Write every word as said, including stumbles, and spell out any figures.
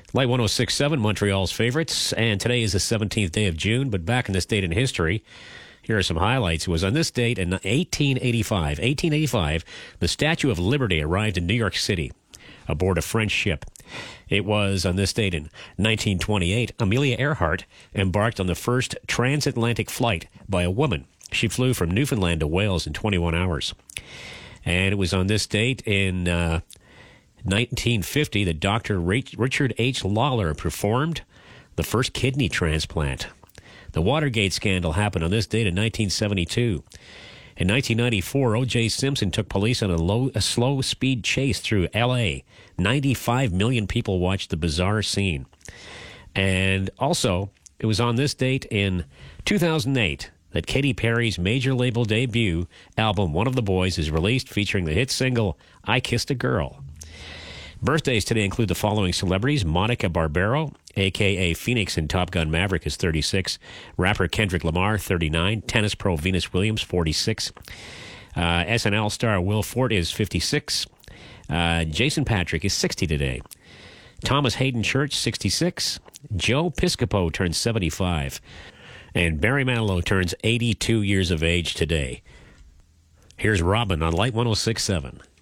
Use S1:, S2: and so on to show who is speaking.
S1: Light one oh six point seven, Montreal's favorites, and today is the seventeenth day of June, but back in this date in history, here are some highlights. It was on this date in eighteen eighty-five. eighteen eighty-five, the Statue of Liberty arrived in New York City aboard a French ship. It was on this date in nineteen twenty-eight, Amelia Earhart embarked on the first transatlantic flight by a woman. She flew from Newfoundland to Wales in twenty-one hours. And it was on this date in uh, nineteen fifty that Doctor Richard H. Lawler performed the first kidney transplant. The Watergate scandal happened on this date in nineteen seventy-two. In nineteen ninety-four, O J. Simpson took police on a, low, a slow-speed chase through L A ninety-five million people watched the bizarre scene. And also, it was on this date in two thousand eight that Katy Perry's major label debut album, One of the Boys, is released, featuring the hit single, I Kissed a Girl. Birthdays today include the following celebrities: Monica Barbero, a k a. Phoenix in Top Gun Maverick, is thirty-six. Rapper Kendrick Lamar, thirty-nine. Tennis pro Venus Williams, forty-six. Uh, S N L star Will Forte is fifty-six. Uh, Jason Patrick is sixty today. Thomas Hayden Church, sixty-six. Joe Piscopo turns seventy-five. And Barry Manilow turns eighty-two years of age today. Here's Robin on Light one oh six point seven.